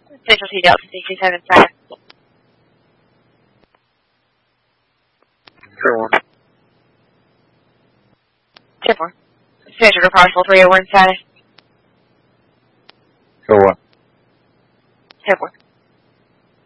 Central T Delta 675. Sure one. 10-4. Central to parcel 301 status. Sure one.